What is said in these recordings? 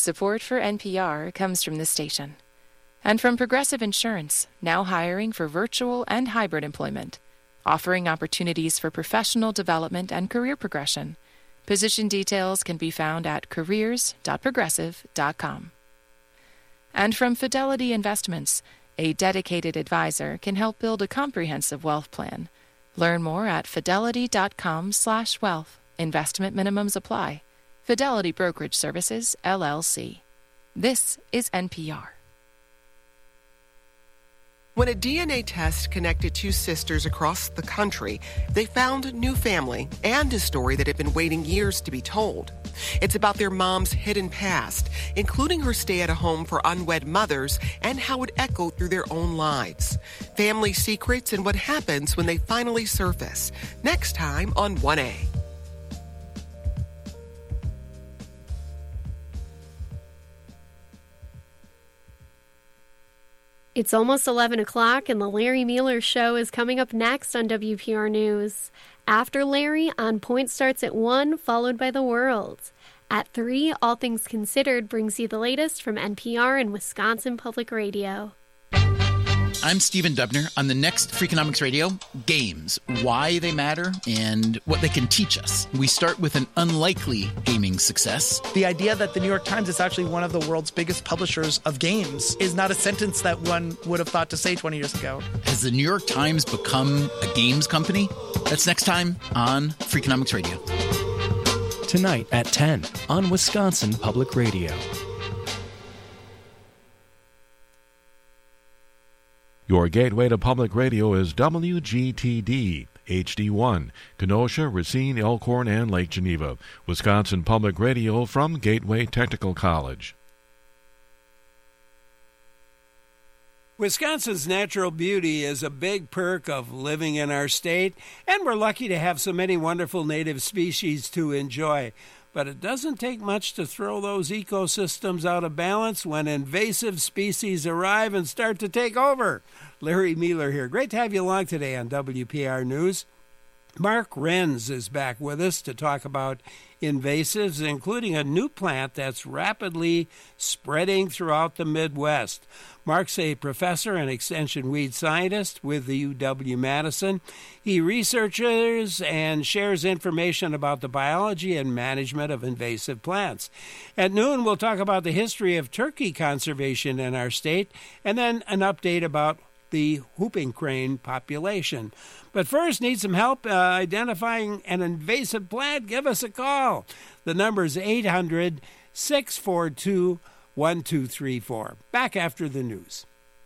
Support for NPR comes from this station. And from Progressive Insurance, now hiring for virtual and hybrid employment, offering opportunities for professional development and career progression. Position details can be found at careers.progressive.com. And from Fidelity Investments, a dedicated advisor can help build a comprehensive wealth plan. Learn more at fidelity.com/wealth. Investment minimums apply. Fidelity Brokerage Services, LLC. This is NPR. When a DNA test connected two sisters across the country, they found a new family and a story that had been waiting years to be told. It's about their mom's hidden past, including her stay at a home for unwed mothers and how it echoed through their own lives. Family secrets and what happens when they finally surface. Next time on 1A. It's almost 11 o'clock, and the Larry Mueller Show is coming up next on WPR News. After Larry, On Point starts at 1, followed by The World. At 3, All Things Considered brings you the latest from NPR and Wisconsin Public Radio. I'm Stephen Dubner. On the next Freakonomics Radio, games, why they matter, and what they can teach us. We start with an unlikely gaming success. The idea that the New York Times is actually one of the world's biggest publishers of games is not a sentence that one would have thought to say 20 years ago. Has the New York Times become a games company? That's next time on Freakonomics Radio. Tonight at 10 on Wisconsin Public Radio. Your gateway to public radio is WGTD, HD1, Kenosha, Racine, Elkhorn, and Lake Geneva. Wisconsin Public Radio from Gateway Technical College. Wisconsin's natural beauty is a big perk of living in our state, and we're lucky to have so many wonderful native species to enjoy. But it doesn't take much to throw those ecosystems out of balance when invasive species arrive and start to take over. Larry Mueller here. Great to have you along today on WPR News. Mark Renz is back with us to talk about invasives, including a new plant that's rapidly spreading throughout the Midwest. Mark's a professor and extension weed scientist with the UW-Madison. He researches and shares information about the biology and management of invasive plants. At noon, we'll talk about the history of turkey conservation in our state, and then an update about the whooping crane population. But first, need some help identifying an invasive plant? Give us a call. The number is 800-642-1234. Back after the news.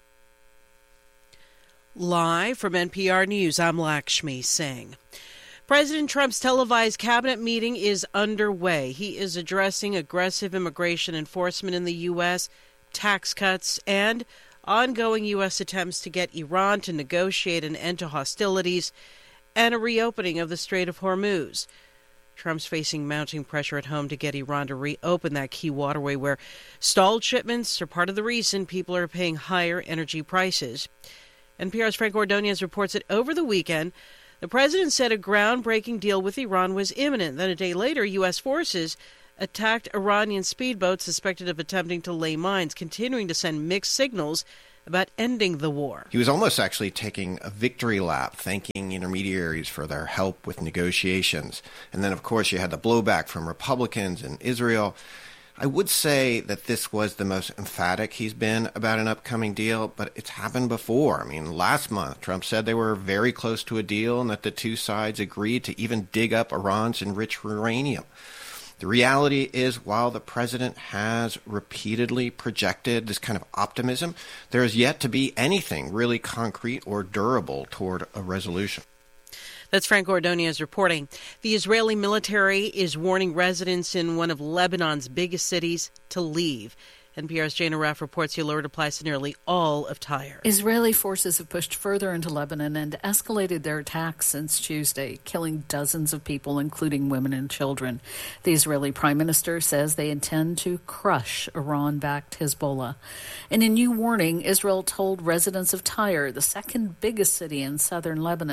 Live from NPR News, I'm Lakshmi Singh. President Trump's televised cabinet meeting is underway. He is addressing aggressive immigration enforcement in the U.S., tax cuts, and ongoing U.S. attempts to get Iran to negotiate an end to hostilities and a reopening of the Strait of Hormuz. Trump's facing mounting pressure at home to get Iran to reopen that key waterway where stalled shipments are part of the reason people are paying higher energy prices. NPR's Frank Ordonez reports that over the weekend, the president said a groundbreaking deal with Iran was imminent. Then a day later, U.S. forces attacked Iranian speedboats suspected of attempting to lay mines, continuing to send mixed signals about ending the war. He was almost actually taking a victory lap, thanking intermediaries for their help with negotiations. And then, of course, you had the blowback from Republicans in Israel. I would say that this was the most emphatic he's been about an upcoming deal, but it's happened before. I mean, last month, Trump said they were very close to a deal and that the two sides agreed to even dig up Iran's enriched uranium. The reality is, while the president has repeatedly projected this kind of optimism, there is yet to be anything really concrete or durable toward a resolution. That's Frank Ordonez reporting. The Israeli military is warning residents in one of Lebanon's biggest cities to leave. NPR's Jane Aref reports the alert applies to nearly all of Tyre. Israeli forces have pushed further into Lebanon and escalated their attacks since Tuesday, killing dozens of people, including women and children. The Israeli prime minister says they intend to crush Iran-backed Hezbollah. In a new warning, Israel told residents of Tyre, the second biggest city in southern Lebanon,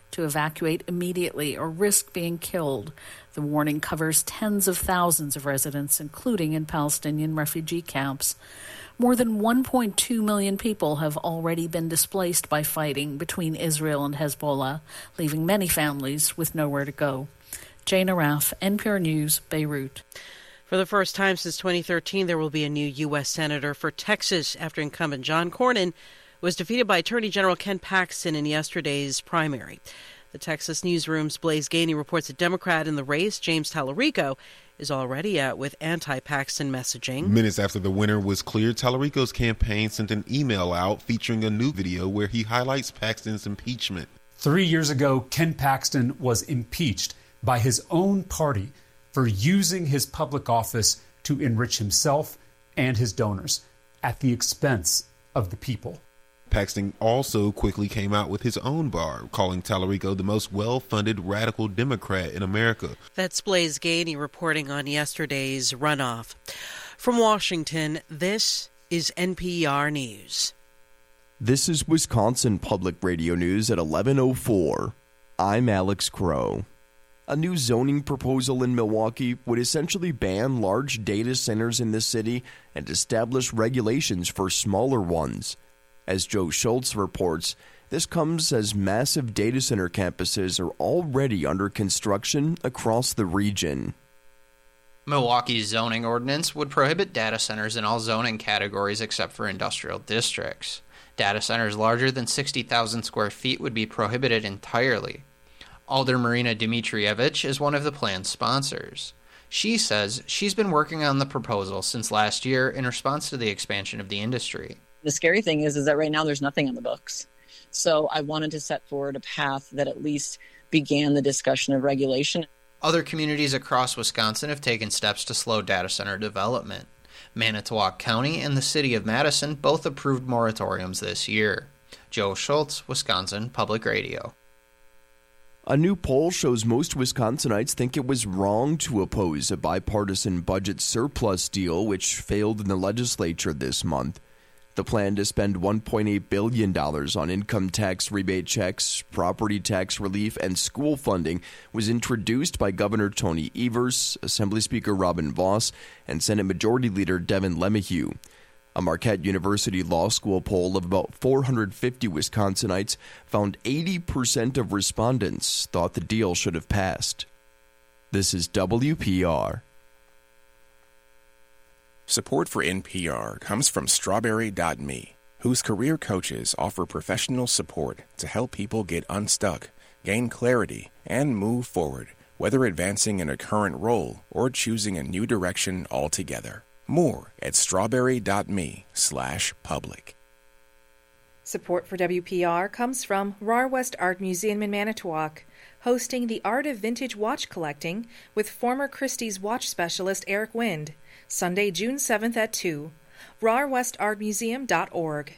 to evacuate immediately or risk being killed. The warning covers tens of thousands of residents, including in Palestinian refugee camps. More than 1.2 million people have already been displaced by fighting between Israel and Hezbollah, leaving many families with nowhere to go. Jane Araf, NPR News, Beirut. For the first time since 2013, there will be a new U.S. Senator for Texas after incumbent John Cornyn was defeated by Attorney General Ken Paxton in yesterday's primary. The Texas Newsroom's Blaise Gainey reports a Democrat in the race, James Tallarico, is already out with anti-Paxton messaging. Minutes after the winner was cleared, Tallarico's campaign sent an email out featuring a new video where he highlights Paxton's impeachment. 3 years ago, Ken Paxton was impeached by his own party for using his public office to enrich himself and his donors at the expense of the people. Paxton also quickly came out with his own bar, calling Tallarico the most well-funded radical Democrat in America. That's Blaise Gainey reporting on yesterday's runoff. From Washington, this is NPR News. This is Wisconsin Public Radio News at 11:04. I'm Alex Crow. A new zoning proposal in Milwaukee would essentially ban large data centers in the city and establish regulations for smaller ones. As Joe Schultz reports, this comes as massive data center campuses are already under construction across the region. Milwaukee's zoning ordinance would prohibit data centers in all zoning categories except for industrial districts. Data centers larger than 60,000 square feet would be prohibited entirely. Alder Marina Dmitrievich is one of the plan's sponsors. She says she's been working on the proposal since last year in response to the expansion of the industry. The scary thing is that right now there's nothing on the books. So I wanted to set forward a path that at least began the discussion of regulation. Other communities across Wisconsin have taken steps to slow data center development. Manitowoc County and the city of Madison both approved moratoriums this year. Joe Schultz, Wisconsin Public Radio. A new poll shows most Wisconsinites think it was wrong to oppose a bipartisan budget surplus deal which failed in the legislature this month. The plan to spend $1.8 billion on income tax rebate checks, property tax relief, and school funding was introduced by Governor Tony Evers, Assembly Speaker Robin Vos, and Senate Majority Leader Devin LeMahieu. A Marquette University Law School poll of about 450 Wisconsinites found 80% of respondents thought the deal should have passed. This is WPR. Support for NPR comes from Strawberry.me, whose career coaches offer professional support to help people get unstuck, gain clarity, and move forward, whether advancing in a current role or choosing a new direction altogether. More at strawberry.me/public. Support for WPR comes from RAR West Art Museum in Manitowoc, hosting the Art of Vintage Watch Collecting with former Christie's watch specialist Eric Wind, Sunday, June 7th at 2. RARWestArtMuseum.org.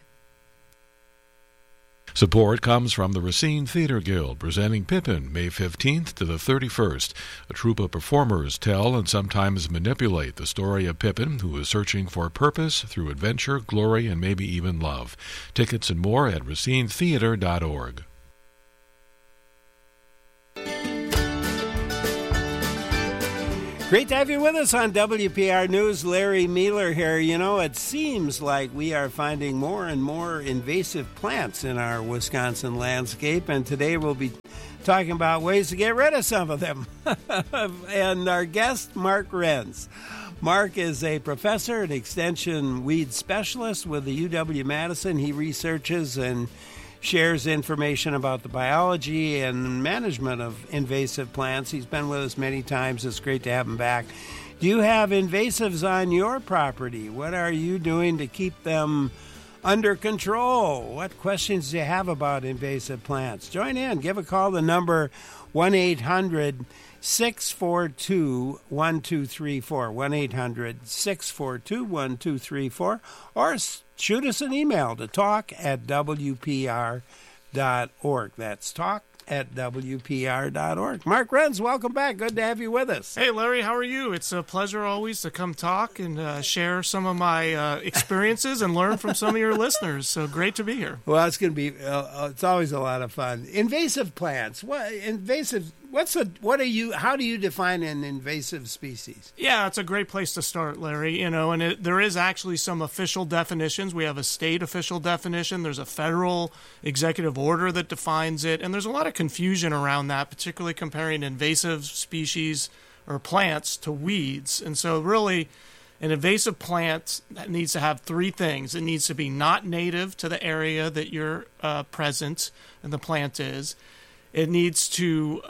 Support comes from the Racine Theater Guild, presenting Pippin May 15th to the 31st. A troupe of performers tell and sometimes manipulate the story of Pippin, who is searching for purpose through adventure, glory, and maybe even love. Tickets and more at racinetheater.org. Great to have you with us on WPR News. Larry Mueller here. You know, it seems like we are finding more and more invasive plants in our Wisconsin landscape, and today we'll be talking about ways to get rid of some of them. And our guest, Mark Renz. Mark is a professor and extension weed specialist with the UW-Madison. He researches and shares information about the biology and management of invasive plants. He's been with us many times. It's great to have him back. Do you have invasives on your property? What are you doing to keep them under control? What questions do you have about invasive plants? Join in. Give a call. The number 1-800-642-1234, 1-800-642-1234, or shoot us an email to talk@wpr.org. That's talk at WPR.org. Mark Renz, welcome back. Good to have you with us. Hey, Larry, how are you? It's a pleasure always to come talk and share some of my experiences and learn from some of your listeners. So great to be here. Well, it's going to be, it's always a lot of fun. Invasive plants. How do you define an invasive species? Yeah, it's a great place to start, Larry. And there is actually some official definitions. We have a state official definition. There's a federal executive order that defines it. And there's a lot of confusion around that, particularly comparing invasive species or plants to weeds. And so really, an invasive plant needs to have three things. It needs to be not native to the area that you're present and the plant is. It needs to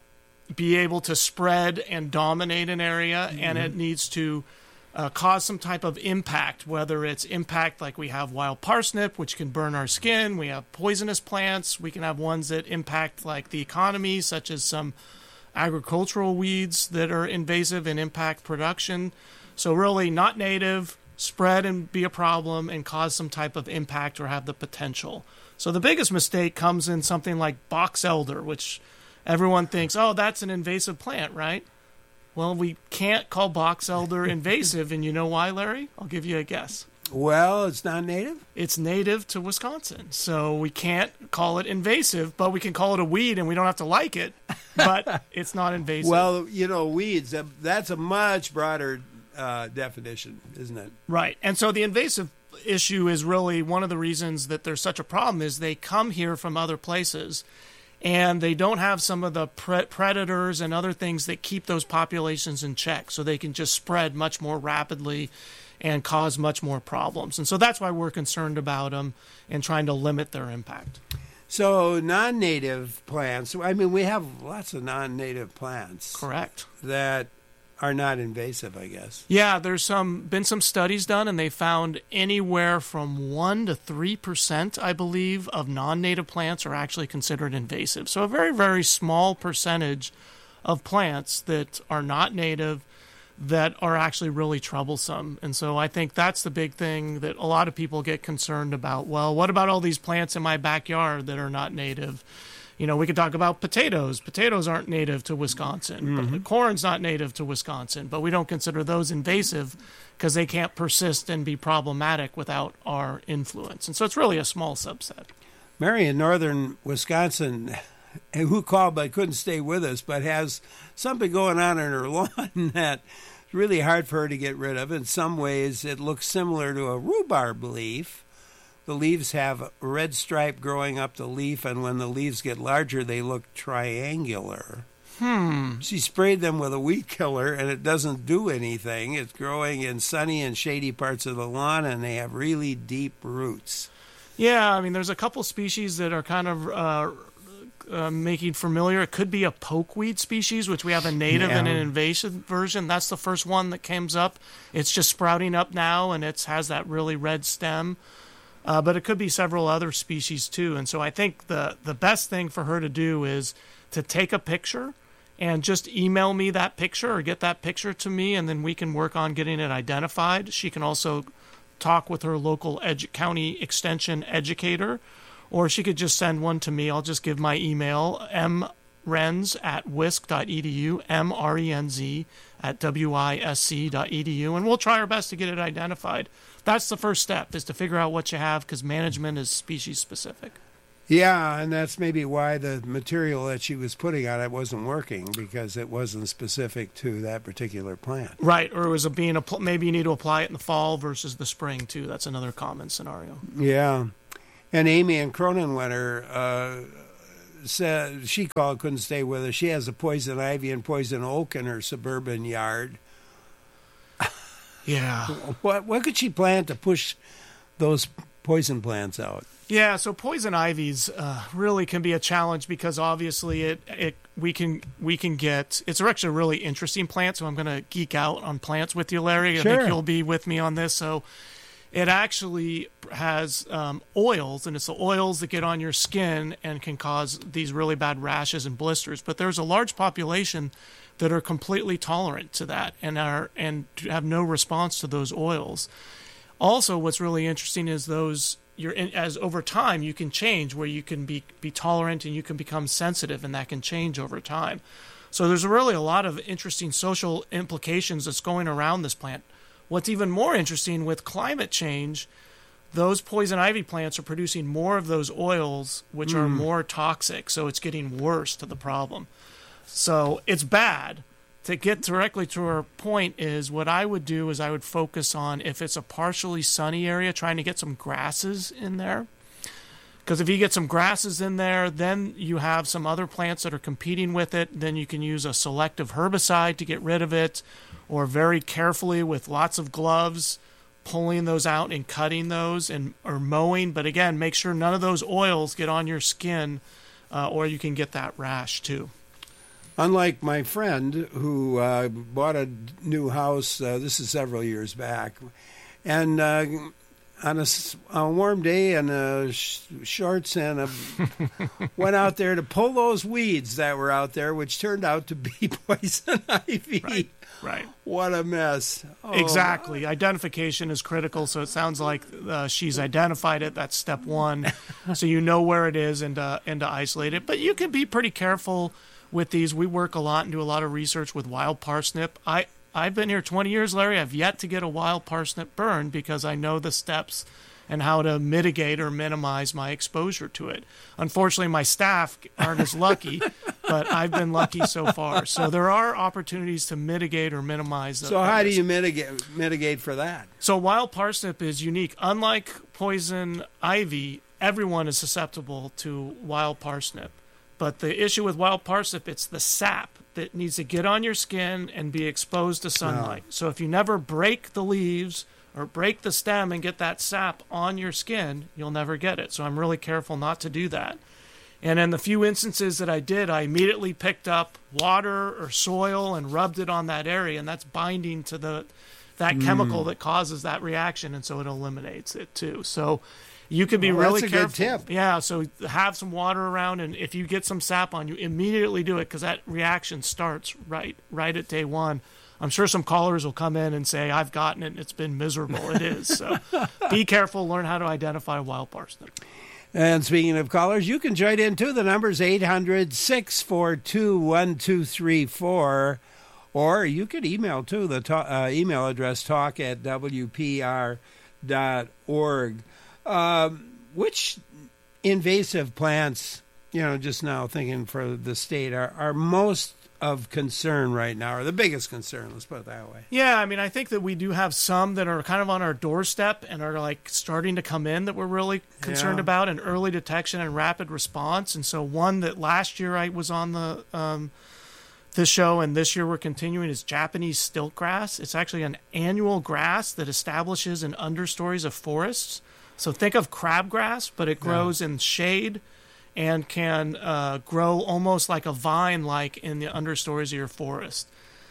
be able to spread and dominate an area, and it needs to cause some type of impact, whether it's impact like we have wild parsnip, which can burn our skin. We have poisonous plants. We can have ones that impact like the economy, such as some agricultural weeds that are invasive and impact production. So really not native, spread and be a problem, and cause some type of impact or have the potential. So the biggest mistake comes in something like box elder, which everyone thinks, oh, that's an invasive plant, right? Well, we can't call box elder invasive, and you know why, Larry? I'll give you a guess. Well, it's not native? It's native to Wisconsin, so we can't call it invasive, but we can call it a weed, and we don't have to like it, but it's not invasive. Well, weeds, that's a much broader definition, isn't it? Right, and so the invasive issue is really one of the reasons that there's such a problem is they come here from other places and they don't have some of the predators and other things that keep those populations in check, so they can just spread much more rapidly and cause much more problems. And so that's why we're concerned about them and trying to limit their impact. So non-native plants, we have lots of non-native plants. Correct. That are not invasive, I guess. Yeah, there's been some studies done, and they found anywhere from 1% to 3%, I believe, of non-native plants are actually considered invasive. So a very, very small percentage of plants that are not native that are actually really troublesome. And so I think that's the big thing that a lot of people get concerned about. Well, what about all these plants in my backyard that are not native? We could talk about potatoes. Potatoes aren't native to Wisconsin. But corn's not native to Wisconsin, but we don't consider those invasive because they can't persist and be problematic without our influence. And so it's really a small subset. Mary in northern Wisconsin, who called but couldn't stay with us, but has something going on in her lawn that's really hard for her to get rid of. In some ways, it looks similar to a rhubarb leaf. The leaves have a red stripe growing up the leaf, and when the leaves get larger, they look triangular. She sprayed them with a weed killer, and it doesn't do anything. It's growing in sunny and shady parts of the lawn, and they have really deep roots. Yeah, there's a couple species that are kind of making familiar. It could be a pokeweed species, which we have a native and an invasive version. That's the first one that comes up. It's just sprouting up now, and it has that really red stem. But it could be several other species too. And so I think the best thing for her to do is to take a picture and just email me that picture or get that picture to me, and then we can work on getting it identified. She can also talk with her local county extension educator, or she could just send one to me. I'll just give my email, mrenz@wisc.edu, mrenz@wisc.edu, and we'll try our best to get it identified. That's the first step, is to figure out what you have, because management is species specific. Yeah, and that's maybe why the material that she was putting on it wasn't working, because it wasn't specific to that particular plant. Right, or it was maybe you need to apply it in the fall versus the spring too. That's another common scenario. Yeah, and Amy in Cronenwetter said she called, couldn't stay with us. She has a poison ivy and poison oak in her suburban yard. Yeah. What could she plant to push those poison plants out? Yeah, so poison ivies really can be a challenge, because obviously we can get, it's actually a really interesting plant, so I'm going to geek out on plants with you, Larry. Sure. I think you'll be with me on this. So it actually has oils, and it's the oils that get on your skin and can cause these really bad rashes and blisters. But there's a large population that are completely tolerant to that and have no response to those oils. Also, what's really interesting is those as over time you can change, where you can be tolerant and you can become sensitive, and that can change over time. So there's really a lot of interesting social implications that's going around this plant. What's even more interesting, with climate change, those poison ivy plants are producing more of those oils, which are more toxic. So it's getting worse to the problem. So it's bad. To get directly to our point is, what I would do is I would focus on, if it's a partially sunny area, trying to get some grasses in there. Because if you get some grasses in there, then you have some other plants that are competing with it. Then you can use a selective herbicide to get rid of it, or very carefully with lots of gloves, pulling those out and cutting those, or mowing. But again, make sure none of those oils get on your skin, or you can get that rash too. Unlike my friend who bought a new house, this is several years back, and on a warm day in shorts and went out there to pull those weeds that were out there, which turned out to be poison ivy. Right. What a mess. Oh. Exactly. Identification is critical, so it sounds like she's identified it. That's step one. So you know where it is and to isolate it. But you can be pretty careful with these. We work a lot and do a lot of research with wild parsnip. I've been here 20 years, Larry. I've yet to get a wild parsnip burn because I know the steps and how to mitigate or minimize my exposure to it. Unfortunately, my staff aren't as lucky, but I've been lucky so far. So there are opportunities to mitigate or minimize the So how do you mitigate for that? So wild parsnip is unique. Unlike poison ivy, everyone is susceptible to wild parsnip. But the issue with wild parsnip, it's the sap that needs to get on your skin and be exposed to sunlight. So if you never break the leaves or break the stem and get that sap on your skin, you'll never get it. So I'm really careful not to do that. And in the few instances that I did, I immediately picked up water or soil and rubbed it on that area, and that's binding to that chemical that causes that reaction, and so it eliminates it too. So you can be really careful. That's a good tip. Yeah, so have some water around, and if you get some sap on you, immediately do it, because that reaction starts right at day one. I'm sure some callers will come in and say, I've gotten it and it's been miserable. It is. So be careful, learn how to identify wild parsnip. And speaking of callers, you can join in too. The number's 800-642-1234. Or you could email too. The email address, talk@wpr.org. Which invasive plants, just now thinking for the state, are most of concern right now, or the biggest concern, let's put it that way? Yeah, I think that we do have some that are kind of on our doorstep and are like starting to come in that we're really concerned about, and early detection and rapid response. And so one that last year I was on this show, and this year we're continuing, is Japanese stiltgrass. It's actually an annual grass that establishes in understories of forests. So think of crabgrass, but it grows in shade and can grow almost like a vine, like in the understories of your forest.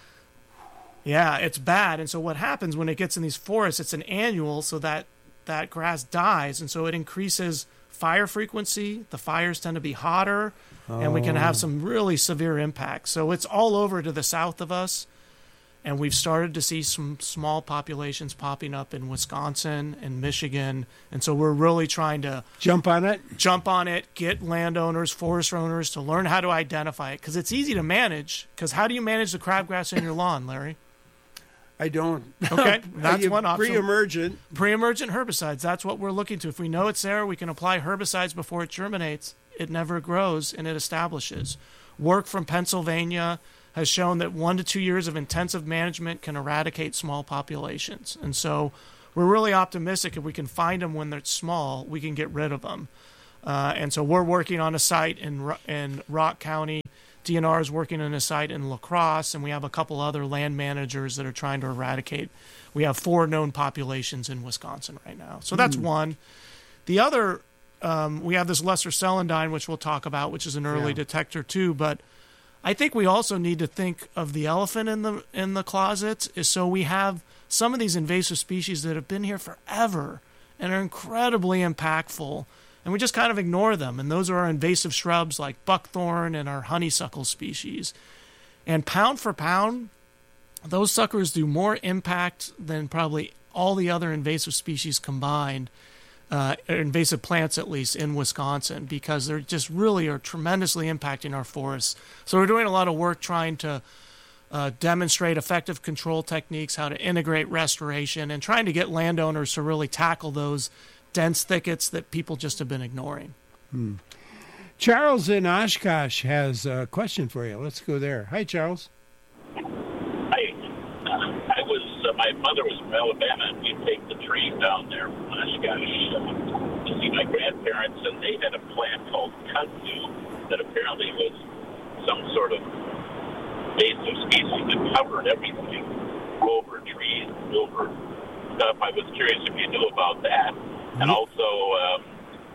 Yeah, it's bad. And so what happens when it gets in these forests, it's an annual, so that grass dies, and so it increases fire frequency. The fires tend to be hotter, and we can have some really severe impacts. So it's all over to the south of us. And we've started to see some small populations popping up in Wisconsin and Michigan. And so we're really trying to jump on it, get landowners, forest owners to learn how to identify it. Because it's easy to manage. Because how do you manage the crabgrass in your lawn, Larry? I don't. Okay, that's one option. Pre-emergent herbicides. That's what we're looking to. If we know it's there, we can apply herbicides before it germinates. It never grows, and it establishes. Work from Pennsylvania has shown that 1 to 2 years of intensive management can eradicate small populations. And so we're really optimistic if we can find them when they're small, we can get rid of them. And so we're working on a site in Rock County. DNR is working on a site in La Crosse, and we have a couple other land managers that are trying to eradicate. We have 4 known populations in Wisconsin right now. So that's one. The other, we have this lesser celandine, which we'll talk about, which is an early detector too, but I think we also need to think of the elephant in the closet. So we have some of these invasive species that have been here forever and are incredibly impactful, and we just kind of ignore them. And those are our invasive shrubs like buckthorn and our honeysuckle species. And pound for pound, those suckers do more impact than probably all the other invasive species combined. invasive plants, at least in Wisconsin, because they just really are tremendously impacting our forests. So we're doing a lot of work trying to demonstrate effective control techniques, how to integrate restoration, and trying to get landowners to really tackle those dense thickets that people just have been ignoring. Charles in Oshkosh has a question for you. Let's go there. Hi, Charles. My mother was from Alabama, and we'd take the train down there from Oshkosh to see my grandparents, and they had a plant called kudzu that apparently was some sort of invasive species that covered everything, over trees, over stuff. I was curious if you knew about that. And also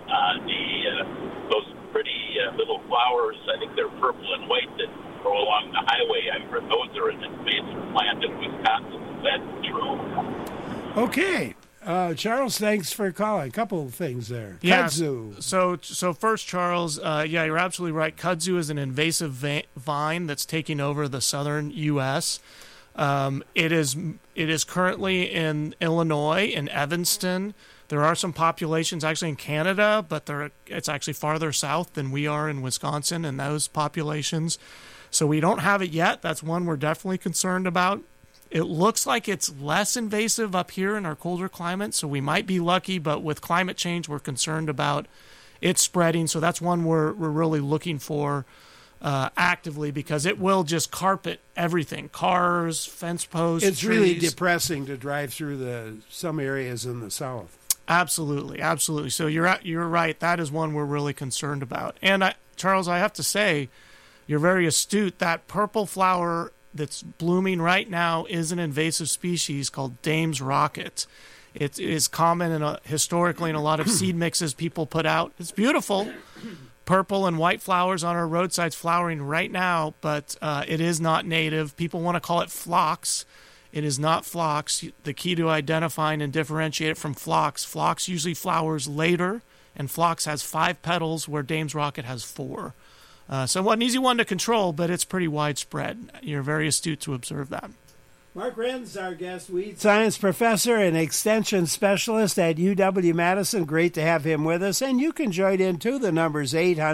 those pretty little flowers, I think they're purple and white, that grow along the highway. I've heard those are an invasive plant in Wisconsin. Is that true? Okay. Charles, thanks for calling. A couple of things there. Yeah. Kudzu. So first, Charles, yeah, you're absolutely right. Kudzu is an invasive vine that's taking over the southern U.S. It is currently in Illinois, in Evanston. There are some populations actually in Canada, but it's actually farther south than we are in Wisconsin in those populations. So we don't have it yet. That's one we're definitely concerned about. It looks like it's less invasive up here in our colder climate, so we might be lucky, but with climate change, we're concerned about it spreading. So that's one we're really looking for actively, because it will just carpet everything, cars, fence posts, It's trees. really depressing to drive through some areas in the south. Absolutely. So you're right. That is one we're really concerned about. And Charles, I have to say, you're very astute. That purple flower that's blooming right now is an invasive species called Dame's rocket. It is common historically in a lot of seed mixes people put out. It's beautiful. Purple and white flowers on our roadsides flowering right now, but it is not native. People want to call it phlox. It is not phlox. The key to identifying and differentiate it from phlox usually flowers later, and phlox has 5 petals where Dame's rocket has 4. So an easy one to control, but it's pretty widespread. You're very astute to observe that. Mark Renz, our guest, weed science professor and extension specialist at UW-Madison. Great to have him with us. And you can join in, too. The number's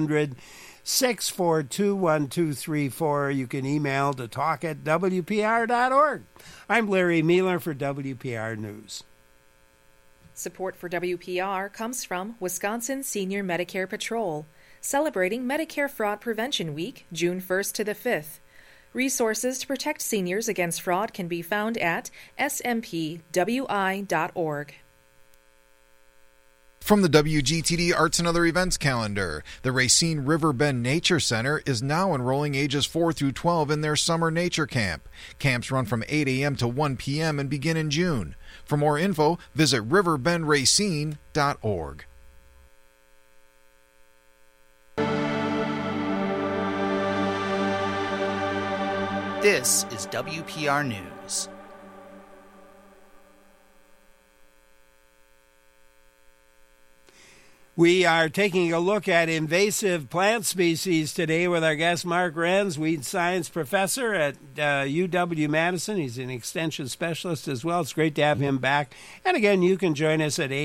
800-642-1234. You can email to talk@wpr.org. I'm Larry Mueller for WPR News. Support for WPR comes from Wisconsin Senior Medicare Patrol, celebrating Medicare Fraud Prevention Week, June 1st to the 5th. Resources to protect seniors against fraud can be found at smpwi.org. From the WGTD Arts and Other Events calendar, the Racine River Bend Nature Center is now enrolling ages 4 through 12 in their summer nature camp. Camps run from 8 a.m. to 1 p.m. and begin in June. For more info, visit riverbendracine.org. This is WPR News. We are taking a look at invasive plant species today with our guest Mark Renz, weed science professor at UW-Madison. He's an extension specialist as well. It's great to have him back. And again, you can join us at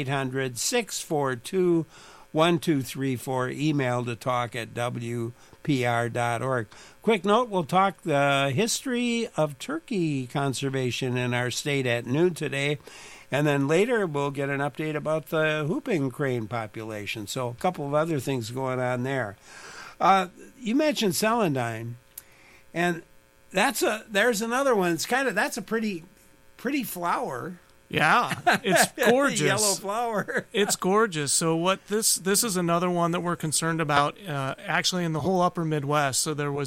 800-642-1234. Email to talk@wpr.org. Quick note, we'll talk the history of turkey conservation in our state at noon today. And then later we'll get an update about the whooping crane population. So a couple of other things going on there. You mentioned celandine, and there's another one. That's a pretty flower. Yeah, it's gorgeous. Yellow flower. It's gorgeous. So this is another one that we're concerned about, actually in the whole upper Midwest. So there was